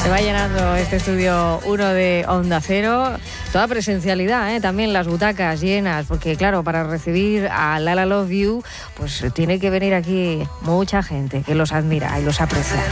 Se va llenando este estudio 1 de Onda Cero. Toda presencialidad, también las butacas llenas, porque claro, para recibir a Lala Love You, pues tiene que venir aquí mucha gente que los admira y los aprecia.